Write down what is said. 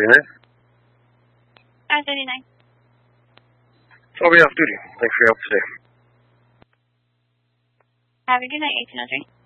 539. 539. I'll be off duty. Thanks for your help today. Have a good night, 1803.